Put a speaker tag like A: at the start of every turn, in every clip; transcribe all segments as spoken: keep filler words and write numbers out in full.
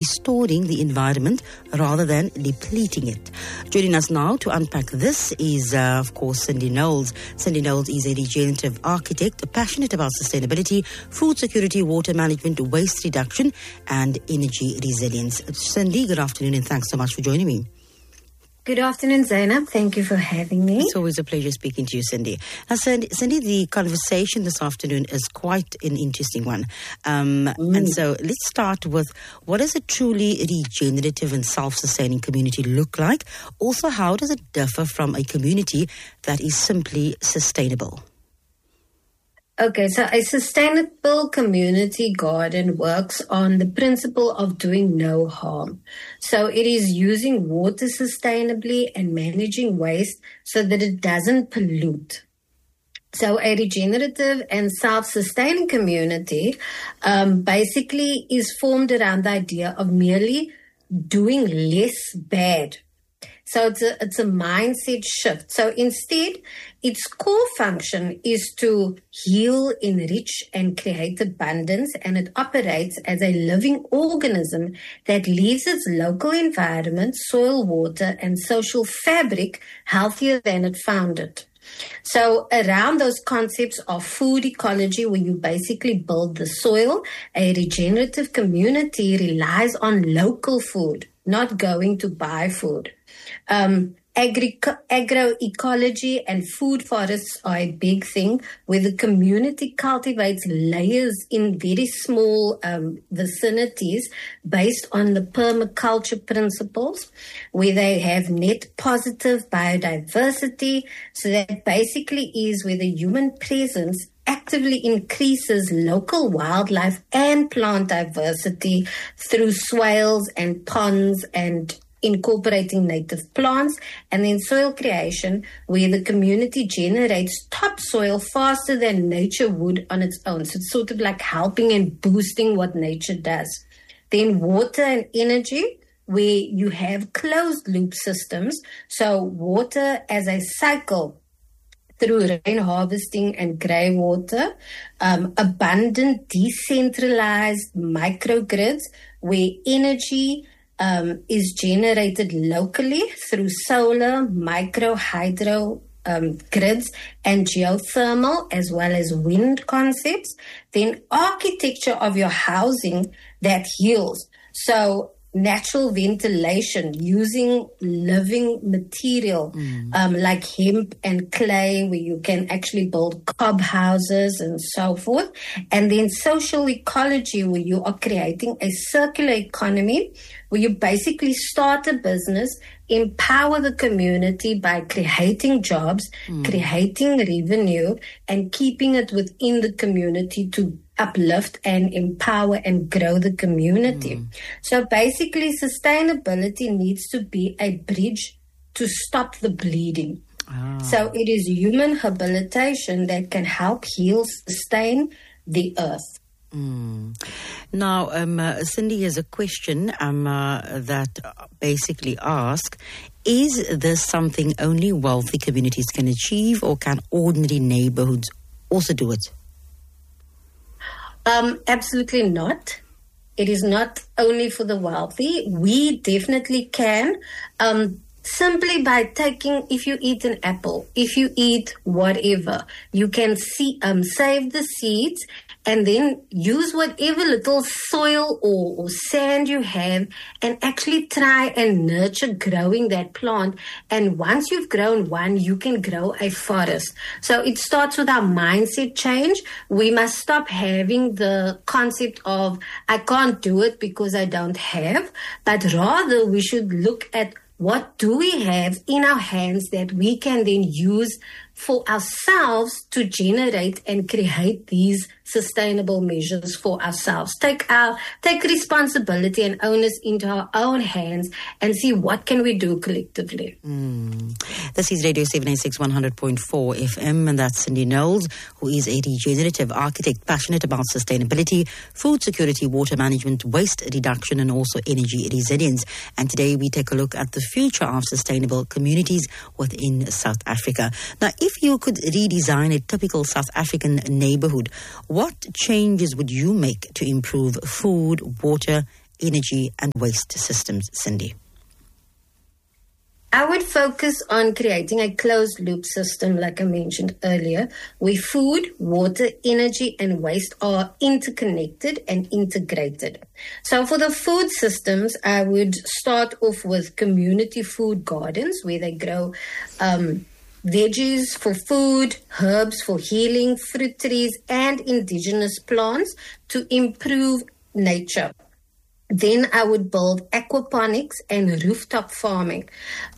A: restoring the environment rather than depleting it. Joining us now to unpack this is, uh, of course, Cindy Knowles. Cindy Knowles is a regenerative architect, passionate about sustainability, food security, water management, waste reduction, and energy resilience. Cindy, good afternoon, and thanks so much for joining me.
B: Good afternoon, Zainab. Thank you for having me.
A: It's always a pleasure speaking to you, Cindy. Now, Cindy, Cindy the conversation this afternoon is quite an interesting one. Um, mm. And so let's start with, what does a truly regenerative and self-sustaining community look like? Also, how does it differ from a community that is simply sustainable?
B: Okay, so a sustainable community garden works on the principle of doing no harm. So it is using water sustainably and managing waste so that it doesn't pollute. So a regenerative and self-sustaining community um, basically is formed around the idea of merely doing less bad. So it's a, it's a mindset shift. So instead, its core function is to heal, enrich, and create abundance, and it operates as a living organism that leaves its local environment, soil, water, and social fabric healthier than it found it. So around those concepts of food ecology, where you basically build the soil, a regenerative community relies on local food, not going to buy food. Um, agri- agroecology and food forests are a big thing, where the community cultivates layers in very small um, vicinities based on the permaculture principles, where they have net positive biodiversity. So that basically is where the human presence actively increases local wildlife and plant diversity through swales and ponds and incorporating native plants, and then soil creation, where the community generates topsoil faster than nature would on its own. So it's sort of like helping and boosting what nature does. Then water and energy, where you have closed loop systems. So water as a cycle through rain harvesting and grey water, um, abundant decentralized microgrids, where energy Um, is generated locally through solar, micro, hydro um, grids and geothermal, as well as wind concepts. Then architecture of your housing that heals. So natural ventilation using living material mm. um, like hemp and clay, where you can actually build cob houses and so forth. And then social ecology, where you are creating a circular economy, where you basically start a business, empower the community by creating jobs, mm. creating revenue, and keeping it within the community to uplift and empower and grow the community. Mm. So basically, sustainability needs to be a bridge to stop the bleeding. Ah. So it is human habilitation that can help heal, sustain the earth.
A: Mm. Now, um, uh, Cindy has a question um, uh, that basically asks, is this something only wealthy communities can achieve, or can ordinary neighborhoods also do it?
B: Um, absolutely not. It is not only for the wealthy. We definitely can. Um, simply by taking, if you eat an apple, if you eat whatever, you can see, um, save the seeds and then use whatever little soil or, or sand you have and actually try and nurture growing that plant. And once you've grown one, you can grow a forest. So it starts with our mindset change. We must stop having the concept of, I can't do it because I don't have, but rather we should look at what do we have in our hands that we can then use for ourselves to generate and create these sustainable measures for ourselves. Take our take responsibility and onus into our own hands and see what can we do collectively.
A: Mm. This is Radio seven eighty-six one hundred point four F M, and that's Cindy Knowles, who is a regenerative architect passionate about sustainability, food security, water management, waste reduction, and also energy resilience. And today we take a look at the future of sustainable communities within South Africa. Now, if you could redesign a typical South African neighborhood, what changes would you make to improve food, water, energy and waste systems, Cindy?
B: I would focus on creating a closed loop system, like I mentioned earlier, where food, water, energy, and waste are interconnected and integrated. So for the food systems, I would start off with community food gardens, where they grow um, veggies for food, herbs for healing, fruit trees, and indigenous plants to improve nature. Then I would build aquaponics and rooftop farming.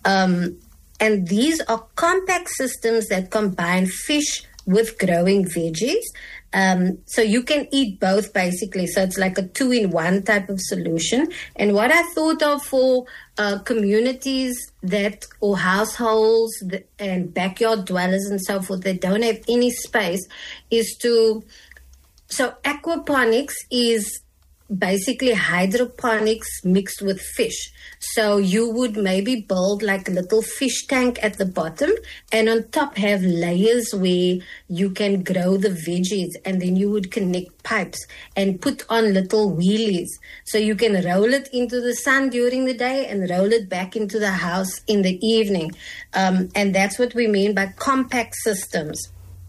B: Um, and these are compact systems that combine fish with growing veggies. Um, so you can eat both, basically. So it's like a two-in-one type of solution. And what I thought of for uh, communities that, or households that, and backyard dwellers and so forth that don't have any space is to, so aquaponics is basically hydroponics mixed with fish. So you would maybe build like a little fish tank at the bottom, and on top have layers where you can grow the veggies, and then you would connect pipes and put on little wheelies. So you can roll it into the sun during the day and roll it back into the house in the evening. Um, and that's what we mean by compact systems.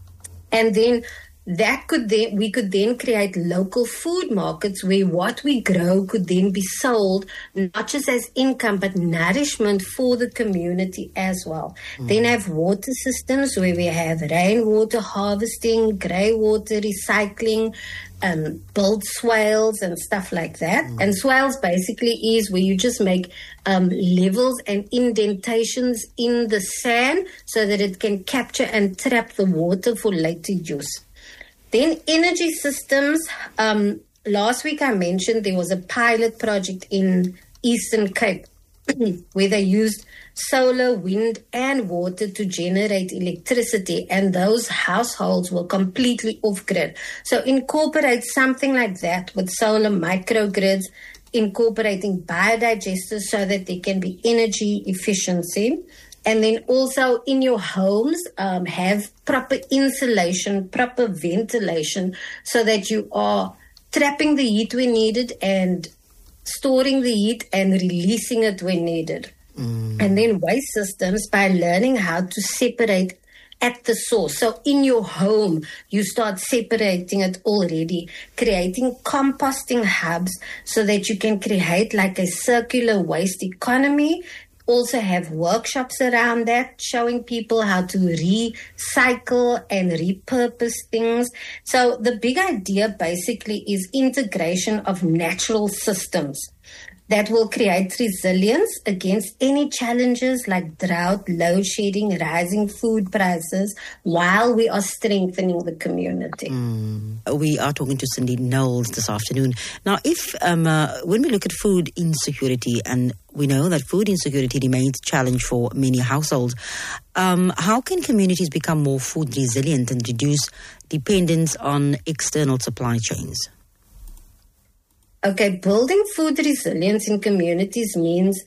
B: And then That could then, we could then create local food markets where what we grow could then be sold, not just as income, but nourishment for the community as well. Mm. Then have water systems where we have rainwater harvesting, grey water recycling, um, build swales and stuff like that. Mm. And swales basically is where you just make um, levels and indentations in the sand so that it can capture and trap the water for later use. Then energy systems. Um, last week I mentioned there was a pilot project in Eastern Cape where they used solar, wind and water to generate electricity, and those households were completely off-grid. So incorporate something like that with solar microgrids, incorporating biodigesters so that there can be energy efficiency. And then also in your homes, um, have proper insulation, proper ventilation, so that you are trapping the heat when needed and storing the heat and releasing it when needed. Mm. And then waste systems by learning how to separate at the source. So in your home, you start separating it already, creating composting hubs so that you can create like a circular waste economy. Also have workshops around that, showing people how to recycle and repurpose things. So the big idea basically is integration of natural systems that will create resilience against any challenges like drought, load shedding, rising food prices, while we are strengthening the community.
A: Mm. We are talking to Cindy Knowles this afternoon. Now, if um, uh, when we look at food insecurity, and we know that food insecurity remains a challenge for many households, um, how can communities become more food resilient and reduce dependence on external supply chains?
B: Okay, building food resilience in communities means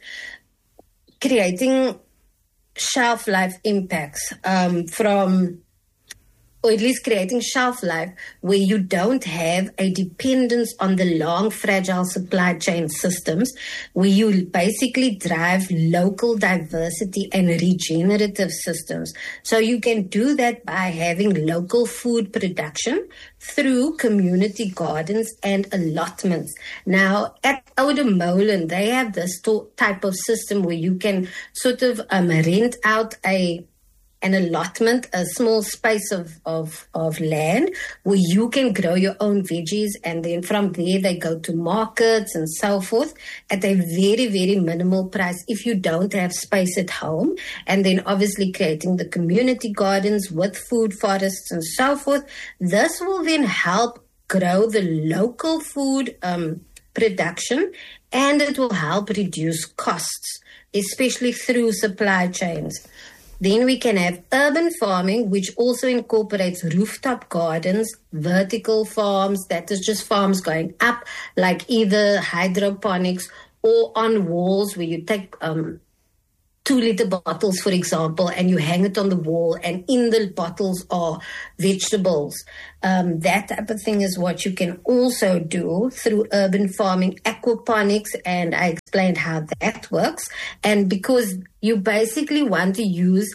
B: creating shelf life impacts um, from, or at least creating shelf life where you don't have a dependence on the long, fragile supply chain systems, where you basically drive local diversity and regenerative systems. So you can do that by having local food production through community gardens and allotments. Now, at Oudemolen, they have this to- type of system where you can sort of um, rent out a an allotment, a small space of, of, of land where you can grow your own veggies, and then from there they go to markets and so forth at a very, very minimal price if you don't have space at home. And then obviously creating the community gardens with food forests and so forth. This will then help grow the local food um, production, and it will help reduce costs, especially through supply chains. Then we can have urban farming, which also incorporates rooftop gardens, vertical farms, that is just farms going up, like either hydroponics or on walls where you take um, two liter bottles, for example, and you hang it on the wall, and in the bottles are vegetables. Um, that type of thing is what you can also do through urban farming, aquaponics, and I explained how that works. And because you basically want to use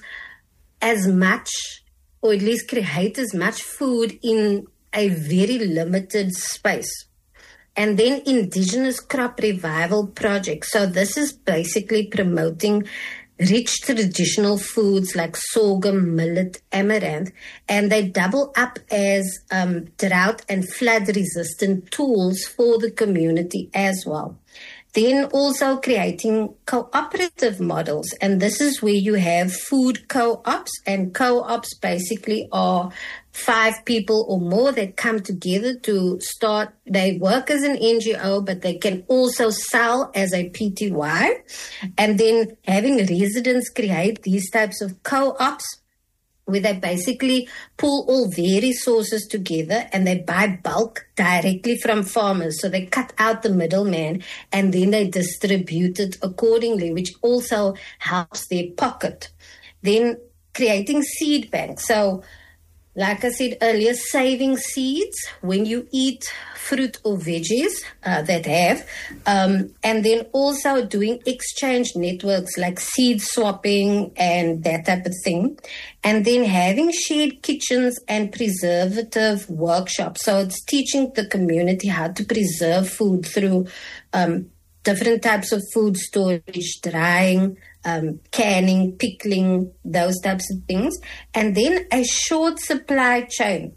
B: as much, or at least create as much food in a very limited space. And then Indigenous Crop Revival Project. So this is basically promoting rich traditional foods like sorghum, millet, amaranth, and they double up as um, drought and flood resistant tools for the community as well. Then also creating cooperative models, and this is where you have food co-ops, and co-ops basically are five people or more that come together to start. They work as an N G O, but they can also sell as a P T Y, and then having residents create these types of co-ops where they basically pull all their resources together and they buy bulk directly from farmers. So they cut out the middleman and then they distribute it accordingly, which also helps their pocket. Then creating seed banks. So like I said earlier, saving seeds when you eat fruit or veggies uh, that have, um, and then also doing exchange networks like seed swapping and that type of thing. And then having shared kitchens and preservative workshops. So it's teaching the community how to preserve food through um, different types of food storage, drying, Um, canning, pickling, those types of things. And then a short supply chain.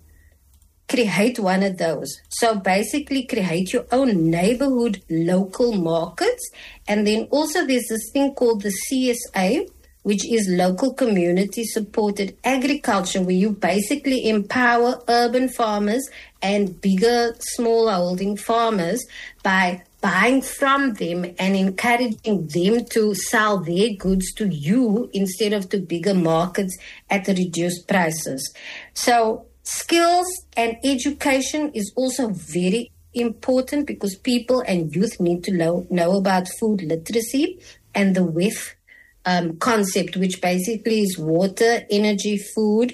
B: Create one of those. So basically create your own neighborhood local markets. And then also there's this thing called the C S A, which is local community supported agriculture, where you basically empower urban farmers and bigger smallholding farmers by buying from them and encouraging them to sell their goods to you instead of to bigger markets at reduced prices. So skills and education is also very important because people and youth need to know, know about food literacy and the W E F um, concept, which basically is water, energy, food,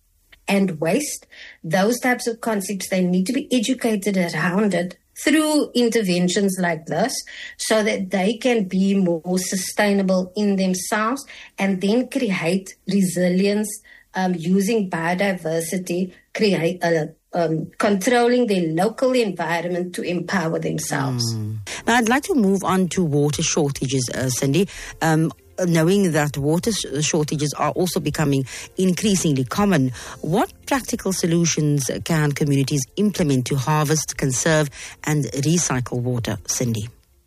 B: and waste. Those types of concepts, they need to be educated around it through interventions like this so that they can be more sustainable in themselves and then create resilience um, using biodiversity, create uh, um, controlling their local environment to empower themselves.
A: Mm. Now, I'd like to move on to water shortages, uh, Cindy. Um, knowing that water shortages are also becoming increasingly common, what practical solutions can communities implement to harvest, conserve and recycle water, Cindy?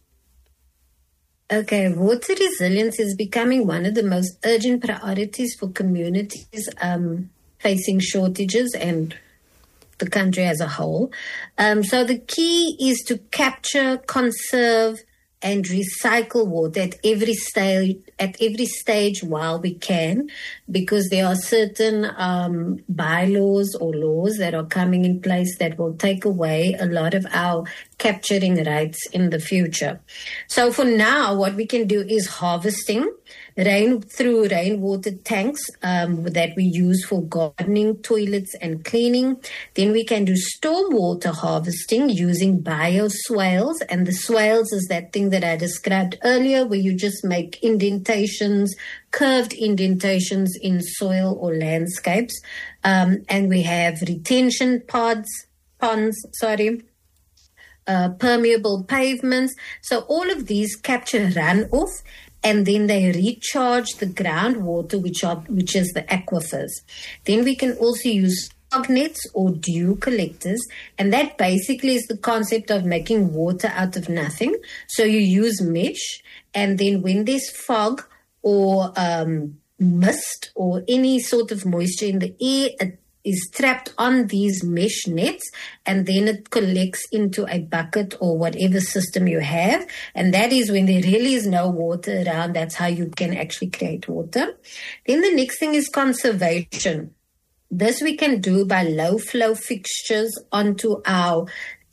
B: Okay, water resilience is becoming one of the most urgent priorities for communities um, facing shortages and the country as a whole. Um, so the key is to capture, conserve, and recycle water at every stage, at every stage while we can, because there are certain um, bylaws or laws that are coming in place that will take away a lot of our capturing rights in the future. So for now, what we can do is harvesting rain through rainwater tanks um, that we use for gardening, toilets, and cleaning. Then we can do stormwater harvesting using bioswales, and the swales is that thing that I described earlier, where you just make indentations, curved indentations in soil or landscapes. Um, and we have retention pods, ponds, sorry. Uh, permeable pavements. So all of these capture runoff and then they recharge the groundwater, which are which is the aquifers. Then we can also use fog nets or dew collectors, and that basically is the concept of making water out of nothing. So you use mesh, and then when there's fog or um, mist or any sort of moisture in the air, it is trapped on these mesh nets, and then it collects into a bucket or whatever system you have. And that is when there really is no water around. That's how you can actually create water. Then the next thing is conservation. This we can do by low flow fixtures onto our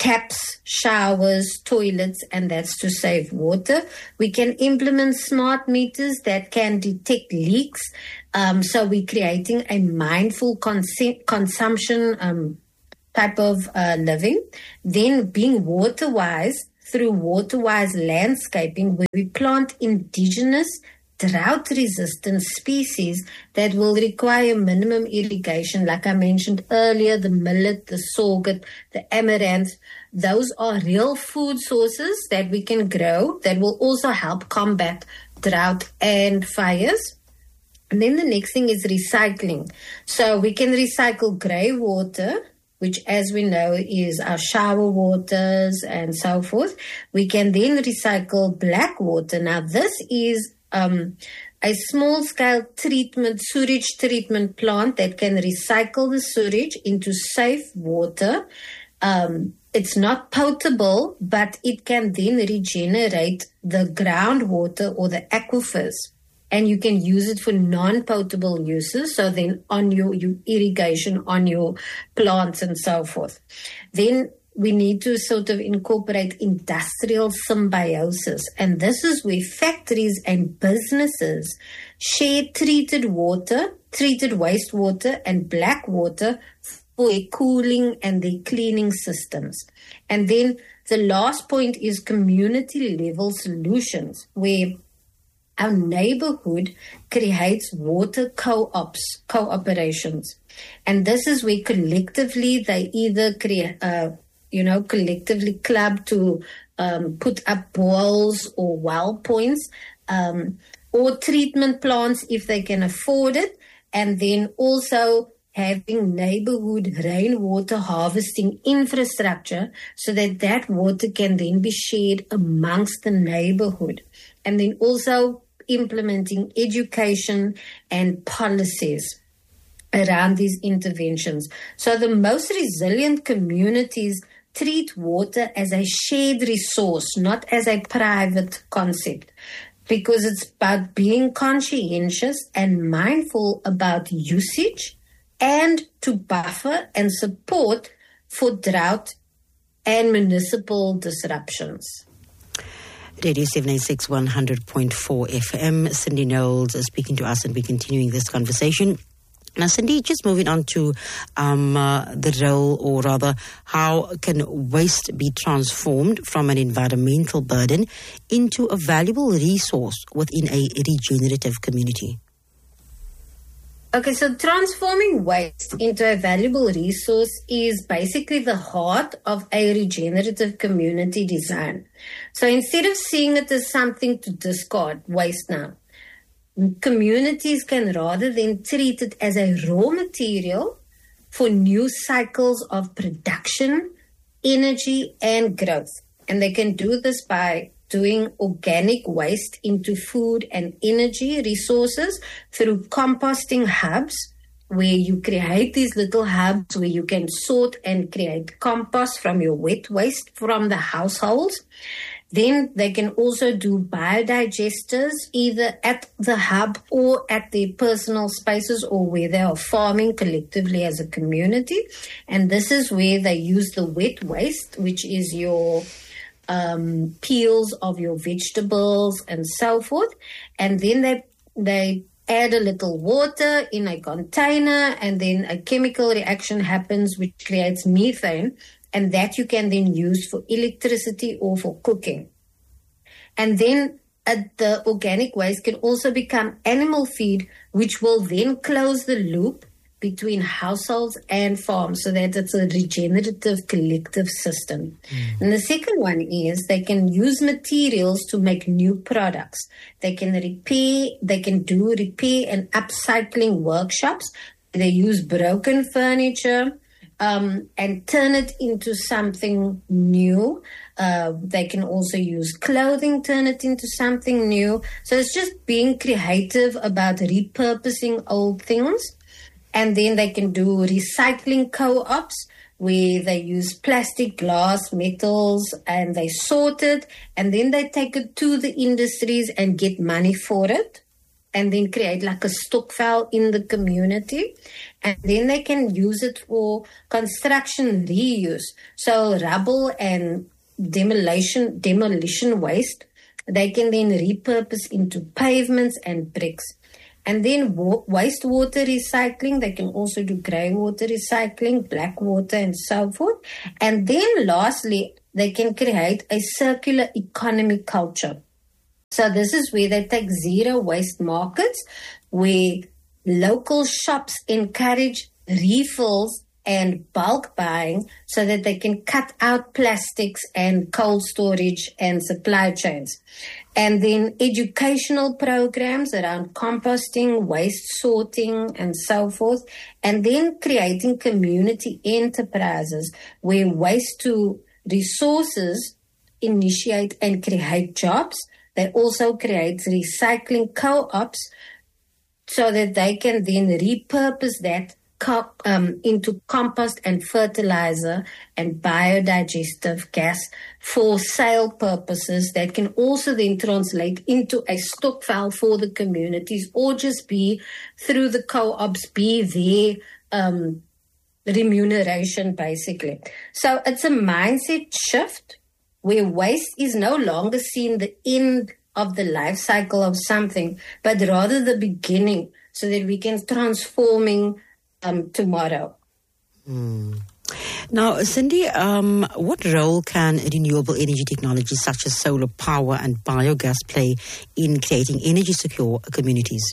B: taps, showers, toilets, and that's to save water. We can implement smart meters that can detect leaks. Um, so we're creating a mindful cons- consumption um, type of uh, living. Then being water-wise, through water-wise landscaping, where we plant indigenous drought-resistant species that will require minimum irrigation. Like I mentioned earlier, the millet, the sorghum, the amaranth, those are real food sources that we can grow that will also help combat drought and fires. And then the next thing is recycling. So we can recycle grey water, which as we know is our shower waters and so forth. We can then recycle black water. Now this is Um, a small-scale treatment, sewage treatment plant that can recycle the sewage into safe water. Um, it's not potable, but it can then regenerate the groundwater or the aquifers, and you can use it for non-potable uses. So then on your, your irrigation, on your plants and so forth. Then we need to sort of incorporate industrial symbiosis. And this is where factories and businesses share treated water, treated wastewater and black water for their cooling and their cleaning systems. And then the last point is community level solutions, where our neighborhood creates water co-ops, cooperations. And this is where collectively they either create, uh, you know, collectively club to um, put up wells or well points, um, or treatment plants if they can afford it, and then also having neighborhood rainwater harvesting infrastructure so that that water can then be shared amongst the neighborhood. And then also implementing education and policies around these interventions. So the most resilient communities treat water as a shared resource, not as a private concept, because it's about being conscientious and mindful about usage and to buffer and support for drought and municipal disruptions.
A: Radio seven eighty-six, one hundred point four F M. Cindy Knowles is speaking to us, and we're continuing this conversation. Now, Cindy, just moving on to um, uh, the role, or rather, how can waste be transformed from an environmental burden into a valuable resource within a regenerative community?
B: Okay, so transforming waste into a valuable resource is basically the heart of a regenerative community design. So instead of seeing it as something to discard, waste now, communities can rather than treat it as a raw material for new cycles of production, energy, and growth. And they can do this by doing organic waste into food and energy resources through composting hubs, where you create these little hubs where you can sort and create compost from your wet waste from the households. Then they can also do biodigesters either at the hub or at their personal spaces, or where they are farming collectively as a community. And this is where they use the wet waste, which is your um, peels of your vegetables and so forth. And then they they add a little water in a container, and then a chemical reaction happens which creates methane. And that you can then use for electricity or for cooking. And then uh, the organic waste can also become animal feed, which will then close the loop between households and farms, so that it's a regenerative collective system. Mm. And the second one is they can use materials to make new products. They can repair, they can do repair and upcycling workshops. They use broken furniture, Um, and turn it into something new. Uh, they can also use clothing, turn it into something new. So it's just being creative about repurposing old things. And then they can do recycling co-ops, where they use plastic, glass, metals, and they sort it. And then they take it to the industries and get money for it. and then create like a stokvel in the community. And then they can use it for construction reuse. So rubble and demolition, demolition waste, they can then repurpose into pavements and bricks. And then wa- wastewater recycling, they can also do grey water recycling, black water and so forth. And then lastly, they can create a circular economy culture. So this is where they take zero waste markets, where local shops encourage refills and bulk buying so that they can cut out plastics and cold storage and supply chains. And then educational programs around composting, waste sorting, and so forth. And then creating community enterprises where waste to resources initiate and create jobs. They also create recycling co-ops so that they can then repurpose that co- um, into compost and fertilizer and biodigestive gas for sale purposes that can also then translate into a stokvel for the communities or just be through the co-ops, be their um, remuneration basically. So it's a mindset shift where waste is no longer seen the end of the life cycle of something, but rather the beginning so that we can transforming um, tomorrow.
A: Mm. Now, Cindy, um, what role can renewable energy technologies such as solar power and biogas play in creating energy-secure communities?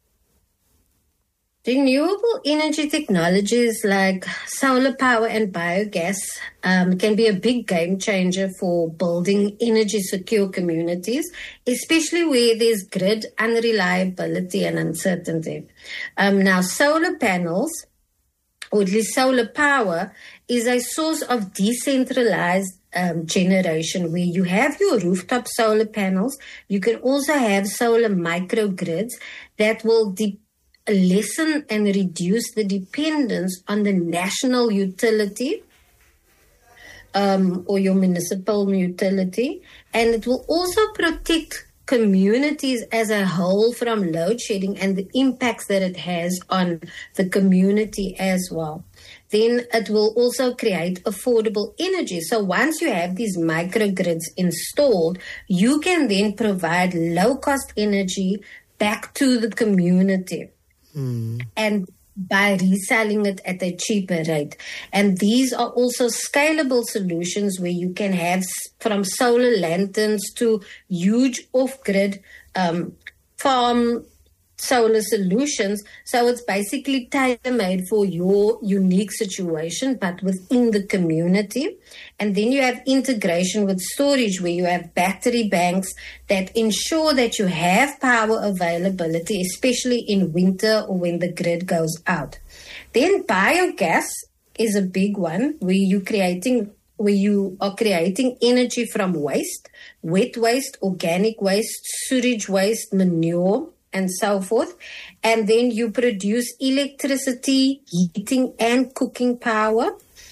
B: Renewable energy technologies like solar power and biogas um, can be a big game changer for building energy secure communities, especially where there's grid unreliability and uncertainty. Um, now, solar panels, or at least solar power, is a source of decentralized um, generation where you have your rooftop solar panels. You can also have solar microgrids that will de- lessen and reduce the dependence on the national utility um, or your municipal utility. And it will also protect communities as a whole from load shedding and the impacts that it has on the community as well. Then it will also create affordable energy. So once you have these microgrids installed, you can then provide low-cost energy back to the community. Mm. And by reselling it at a cheaper rate. And these are also scalable solutions where you can have from solar lanterns to huge off-grid um, farm solar solutions. So it's basically tailor-made for your unique situation, but within the community. And then you have integration with storage where you have battery banks that ensure that you have power availability, especially in winter or when the grid goes out. Then biogas is a big one where you creating where you are creating energy from waste, wet waste, organic waste, sewage waste, manure, and so forth. And then you produce electricity, heating, and cooking power.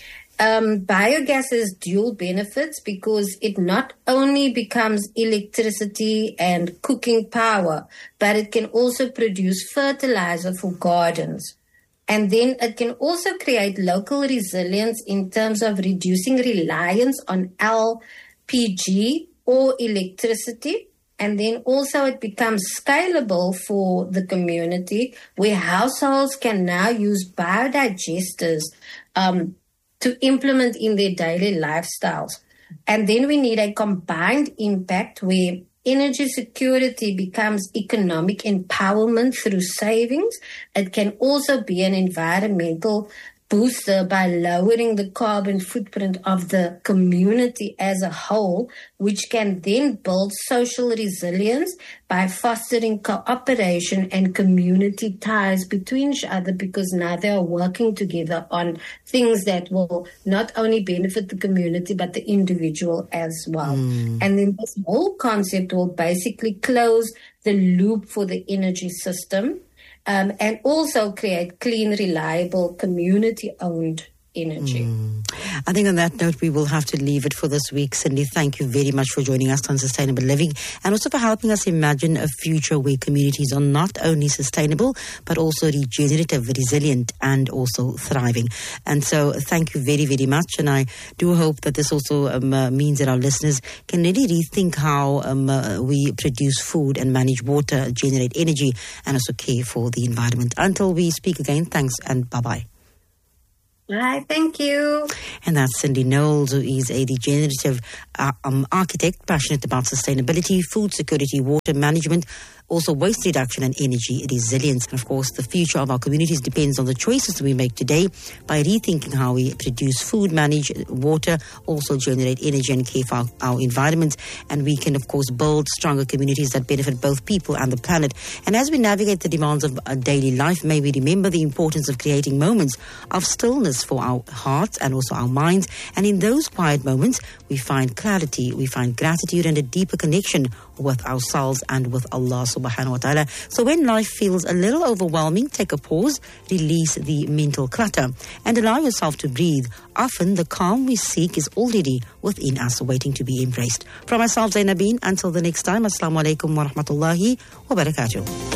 B: Um, biogas has dual benefits because it not only becomes electricity and cooking power, but it can also produce fertilizer for gardens. And then it can also create local resilience in terms of reducing reliance on L P G or electricity. And then also it becomes scalable for the community where households can now use biodigesters um, to implement in their daily lifestyles. And then we need a combined impact where energy security becomes economic empowerment through savings. It can also be an environmental booster by lowering the carbon footprint of the community as a whole, which can then build social resilience by fostering cooperation and community ties between each other, because now they are working together on things that will not only benefit the community but the individual as well. Mm. And then this whole concept will basically close the loop for the energy system. Um, and also create clean, reliable, community-owned energy.
A: Mm. I think on that note, we will have to leave it for this week. Cindy, thank you very much for joining us on Sustainable Living and also for helping us imagine a future where communities are not only sustainable, but also regenerative, resilient, and also thriving. And so thank you very, very much. And I do hope that this also um, uh, means that our listeners can really rethink how um, uh, we produce food and manage water, generate energy, and also care for the environment. Until we speak again, thanks and bye-bye.
B: Hi, thank you.
A: And that's Cindy Knowles, who is a regenerative uh, um, architect, passionate about sustainability, food security, water management, also waste reduction and energy resilience. And of course, the future of our communities depends on the choices we make today by rethinking how we produce food, manage water, also generate energy and care for our, our environment. And we can, of course, build stronger communities that benefit both people and the planet. And as we navigate the demands of our daily life, may we remember the importance of creating moments of stillness for our hearts and also our minds. And in those quiet moments, we find clarity, we find gratitude and a deeper connection with ourselves and with Allah subhanahu wa ta'ala. So when life feels a little overwhelming, take a pause, release the mental clutter and allow yourself to breathe. Often the calm we seek is already within us, waiting to be embraced. From myself, Zainabine, until the next time, Assalamu alaikum wa rahmatullahi wa barakatuh.